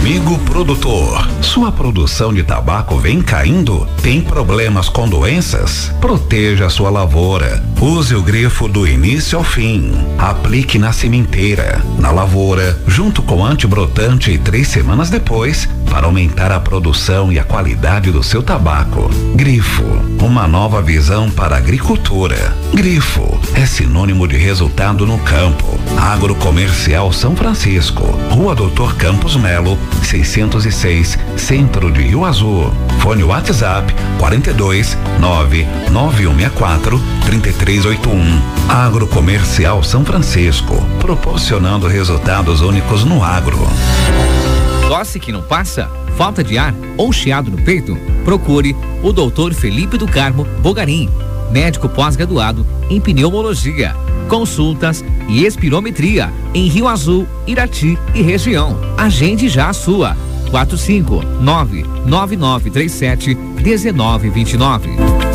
Amigo produtor, sua produção de tabaco vem caindo? Tem problemas com doenças? Proteja a sua lavoura. Use o grifo do início ao fim. Aplique na sementeira, na lavoura, junto com antibrotante 3 semanas depois, para aumentar a produção e a qualidade do seu tabaco. Grifo, uma nova visão para a agricultura. Grifo é sinônimo de resultado no campo. Agrocomercial São Francisco, Rua Doutor Campos Melo, 606, Centro de Rio Azul. Fone WhatsApp 42 99164 3381. Agrocomercial São Francisco, proporcionando resultados únicos no agro. Tosse que não passa? Falta de ar ou chiado no peito? Procure o Dr. Felipe do Carmo Bogarim, médico pós-graduado em pneumologia. Consultas e espirometria em Rio Azul, Irati e região. Agende já a sua. 459-9937-1929.